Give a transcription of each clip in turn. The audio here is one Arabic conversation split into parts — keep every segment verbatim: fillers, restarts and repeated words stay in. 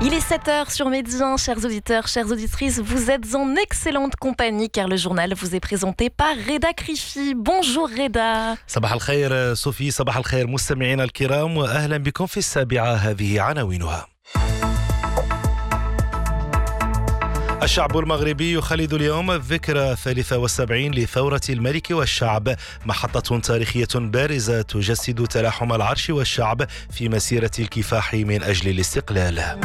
Il est sept heures sur Médien, chers auditeurs, chères auditrices, vous êtes en excellente compagnie car le journal vous est présenté par Reda Krifi. Bonjour Reda. صباح الخير صوفي، صباح الخير مستمعينا الكرام، وأهلا بكم في السابعة. هذه عناوينها. الشعب المغربي يخلد اليوم الذكرى الثالثة والسبعين لثورة الملك والشعب، محطة تاريخية بارزة تجسد تلاحم العرش والشعب في مسيرة الكفاح من أجل الاستقلال.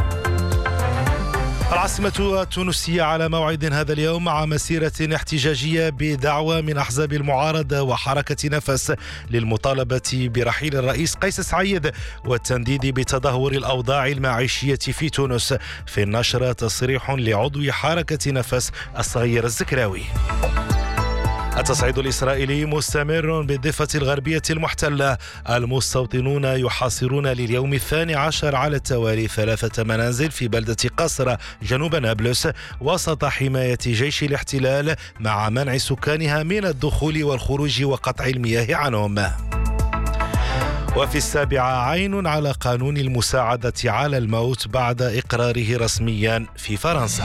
العاصمة التونسية على موعد هذا اليوم مع مسيرة احتجاجية بدعوى من أحزاب المعارضة وحركة نفس للمطالبة برحيل الرئيس قيس سعيد والتنديد بتدهور الأوضاع المعيشية في تونس. في النشر تصريح لعضو حركة نفس الصغير الزكراوي. التصعيد الإسرائيلي مستمر بالضفة الغربية المحتلة، المستوطنون يحاصرون لليوم الثاني عشر على التوالي ثلاثة منازل في بلدة قصرة جنوب نابلس وسط حماية جيش الاحتلال مع منع سكانها من الدخول والخروج وقطع المياه عنهم. وفي السابعة عين على قانون المساعدة على الموت بعد إقراره رسميا في فرنسا.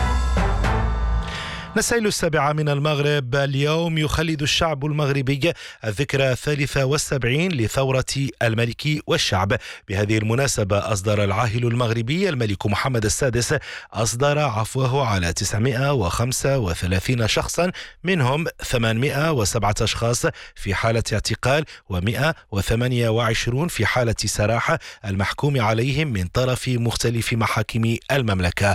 نسائل السابعة من المغرب. اليوم يخلد الشعب المغربي الذكرى الثالثة والسبعين لثورة الملك والشعب. بهذه المناسبة أصدر العاهل المغربي الملك محمد السادس أصدر عفوه على تسعمائة وخمسة وثلاثين شخصا، منهم ثمانمائة وسبعة أشخاص في حالة اعتقال ومائة وثمانية وعشرين في حالة سراح المحكوم عليهم من طرف مختلف محاكم المملكة.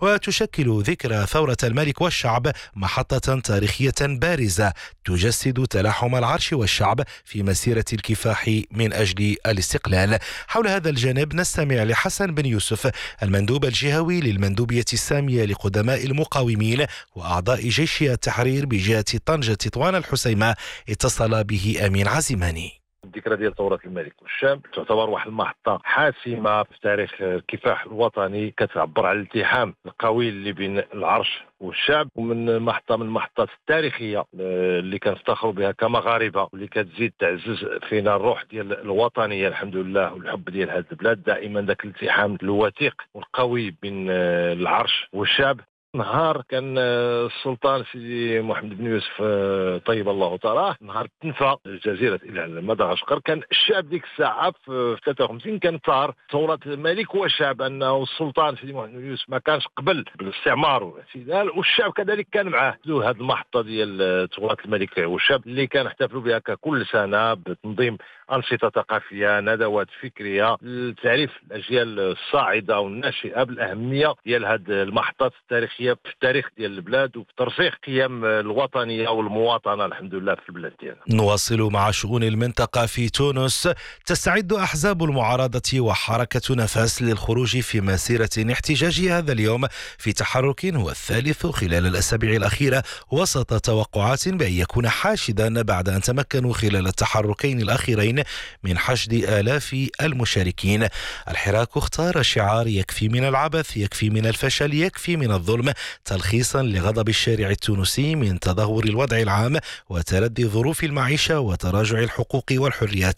وتشكل ذكرى ثورة الملك والشعب محطة تاريخية بارزة تجسد تلاحم العرش والشعب في مسيرة الكفاح من أجل الاستقلال. حول هذا الجانب نستمع لحسن بن يوسف، المندوب الجهوي للمندوبية السامية لقدماء المقاومين وأعضاء جيش التحرير بجهة طنجة تطوان الحسيمة. اتصل به أمين عزيماني. الذكرى ديال ثورة الملك والشعب تعتبر واحد المحطة حاسمة في تاريخ الكفاح الوطني، كتعبر على الالتحام القوي اللي بين العرش والشعب، ومن محطة من المحطات التاريخية اللي كنفتخروا بها كمغاربة، واللي كتزيد تعزز فينا الروح ديال الوطنية الحمد لله والحب ديال هذه البلاد. دائما ذاك الالتحام الوثيق والقوي بين العرش والشعب. نهار كان السلطان سيدي محمد بن يوسف طيب الله تراه، نهار تنفى جزيرة إلى مدغشقر، كان الشعب ديك الساعة في ثلاثة وخمسين كان ثار ثورة الملك والشعب، أنه السلطان سيدي محمد بن يوسف ما كانش قبل بالاستعمار والاعتدال، والشعب كذلك كان معاه. هذه المحطة ديال ثورة الملك والشعب اللي كان احتفلوا بها كل سنة بتنظيم أنشطة ثقافية، ندوات فكرية لتعريف الأجيال الصاعدة والناشئة بالأهمية ديال هذه المحطات التاريخية في التاريخ ديال البلاد وفي ترسيخ قيم الوطنية والمواطنة الحمد لله في البلاد ديالنا. نواصل مع شؤون المنطقة. في تونس تستعد أحزاب المعارضة وحركة نفس للخروج في مسيرة احتجاجية هذا اليوم في تحرك هو الثالث خلال الأسابيع الأخيرة، وسط توقعات بأن يكون حاشدا بعد أن تمكنوا خلال التحركين الأخيرين من حشد آلاف المشاركين. الحراك اختار شعار يكفي من العبث، يكفي من الفشل، يكفي من الظلم، تلخيصا لغضب الشارع التونسي من تدهور الوضع العام وتردي ظروف المعيشة وتراجع الحقوق والحريات.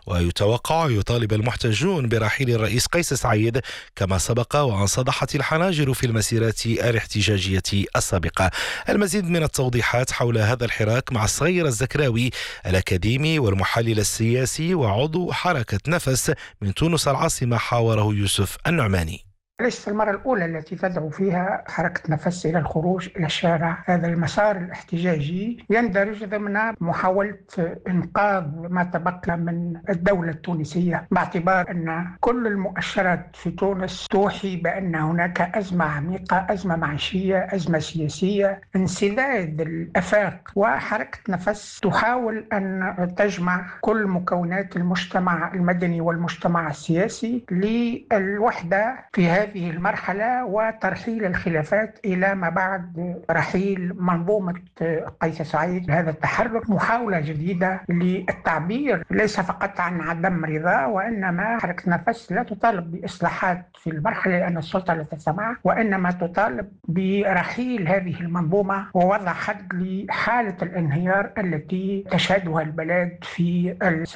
ويتوقع يطالب المحتجون برحيل الرئيس قيس سعيد كما سبق وأن صدحت الحناجر في المسيرات الاحتجاجية السابقة. المزيد من التوضيحات حول هذا الحراك مع الصغير الزكراوي، الأكاديمي والمحلل السياسي وعضو حركة نفس من تونس العاصمة، حاوره يوسف النعماني. ليست المرة الأولى التي تدعو فيها حركة نفس إلى الخروج إلى الشارع. هذا المسار الاحتجاجي يندرج ضمن محاولة إنقاذ ما تبقى من الدولة التونسية، باعتبار أن كل المؤشرات في تونس توحي بأن هناك أزمة عميقة، أزمة معيشية، أزمة سياسية، انسداد الآفاق. وحركة نفس تحاول أن تجمع كل مكونات المجتمع المدني والمجتمع السياسي للوحدة في هذه هذه المرحلة وترحيل الخلافات إلى ما بعد رحيل منظومة قيس سعيد. هذا التحرك محاولة جديدة للتعبير ليس فقط عن عدم رضا، وإنما حركة نفس لا تطالب بإصلاحات في المرحلة لأن السلطة لا تسمع، وإنما تطالب برحيل هذه المنظومة ووضع حد لحالة الانهيار التي تشهدها البلاد في